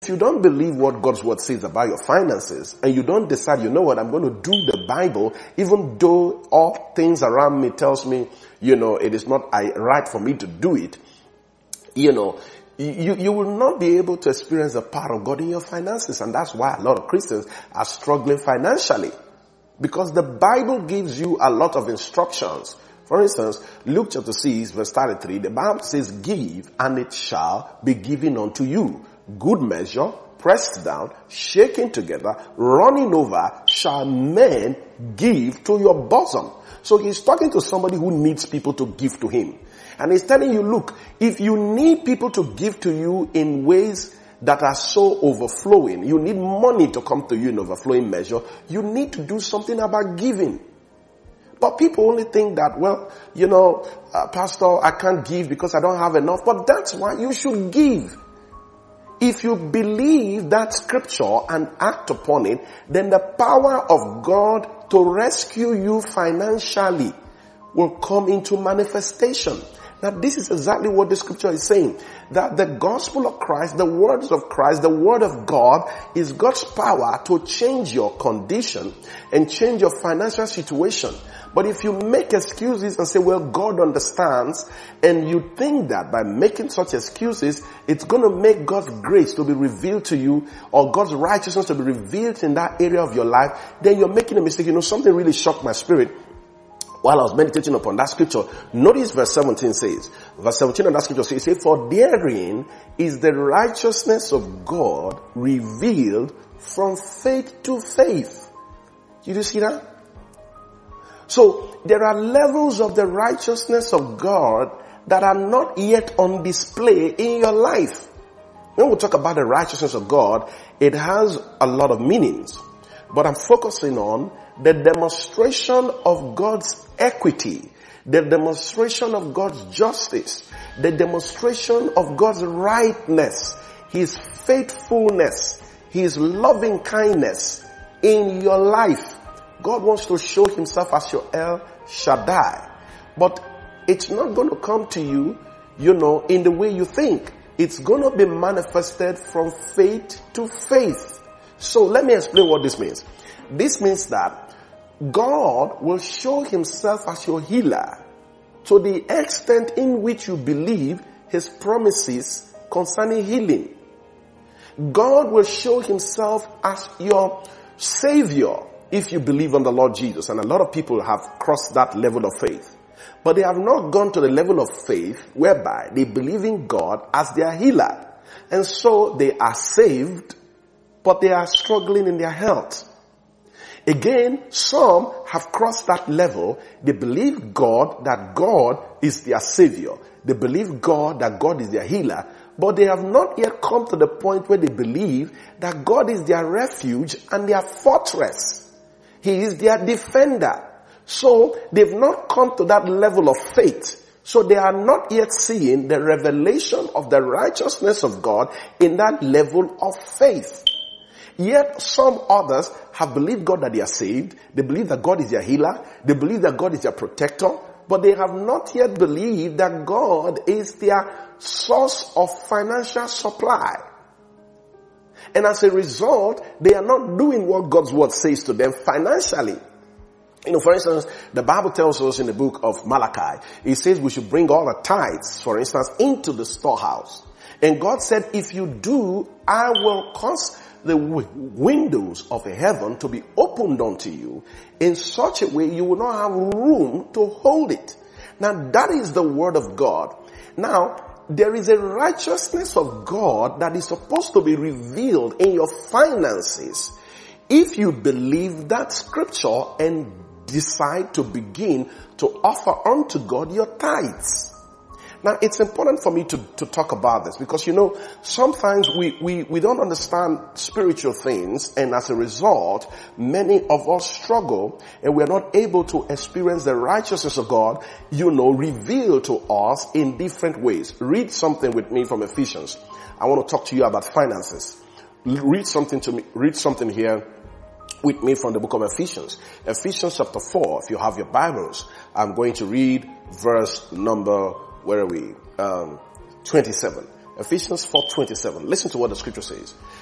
If you don't believe what God's word says about your finances, and you don't decide, you know what, I'm going to do the Bible, even though all things around me tells me, it is not right for me to do it, you will not be able to experience the power of God in your finances. And that's why a lot of Christians are struggling financially. Because the Bible gives you a lot of instructions. For instance, Luke chapter 6 verse 33, the Bible says, give and it shall be given unto you. Good measure, pressed down, shaken together, running over, shall men give to your bosom. So he's talking to somebody who needs people to give to him. And he's telling you, look, if you need people to give to you in ways that are so overflowing, you need money to come to you in overflowing measure, you need to do something about giving. But people only think that, Pastor, I can't give because I don't have enough. But that's why you should give. If you believe that scripture and act upon it, then the power of God to rescue you financially will come into manifestation. Now this is exactly what the scripture is saying. That the gospel of Christ, the words of Christ, the word of God is God's power to change your condition and change your financial situation. But if you make excuses and say, well, God understands, and you think that by making such excuses, it's going to make God's grace to be revealed to you, or God's righteousness to be revealed in that area of your life, then you're making a mistake. Something really shocked my spirit while I was meditating upon that scripture. Notice verse 17 says, verse 17 of that scripture says, for therein is the righteousness of God revealed from faith to faith. Did you see that? So there are levels of the righteousness of God that are not yet on display in your life. When we talk about the righteousness of God, it has a lot of meanings. But I'm focusing on the demonstration of God's equity, the demonstration of God's justice, the demonstration of God's rightness, His faithfulness, His loving kindness in your life. God wants to show Himself as your El Shaddai. But it's not going to come to you, in the way you think. It's going to be manifested from faith to faith. So let me explain what this means. This means that God will show Himself as your healer to the extent in which you believe His promises concerning healing. God will show Himself as your Savior if you believe on the Lord Jesus. And a lot of people have crossed that level of faith. But they have not gone to the level of faith whereby they believe in God as their healer. And so they are saved, but they are struggling in their health. Again, some have crossed that level. They believe God, that God is their Savior. They believe God, that God is their healer. But they have not yet come to the point where they believe that God is their refuge and their fortress. He is their defender. So they've not come to that level of faith. So they are not yet seeing the revelation of the righteousness of God in that level of faith. Yet some others have believed God that they are saved. They believe that God is their healer. They believe that God is their protector. But they have not yet believed that God is their source of financial supply. And as a result, they are not doing what God's word says to them financially. For instance, the Bible tells us in the book of Malachi, it says we should bring all the tithes, for instance, into the storehouse. And God said, if you do, I will cause the windows of heaven to be opened unto you in such a way you will not have room to hold it. Now that is the word of God. Now, there is a righteousness of God that is supposed to be revealed in your finances if you believe that scripture and decide to begin to offer unto God your tithes. Now, it's important for me to talk about this because, sometimes we don't understand spiritual things, and as a result, many of us struggle and we're not able to experience the righteousness of God, revealed to us in different ways. Read something with me from Ephesians. I want to talk to you about finances. Read something here with me from the book of Ephesians. Ephesians chapter 4, if you have your Bibles, I'm going to read verse number, 27. Ephesians 4:27. Listen to what the scripture says.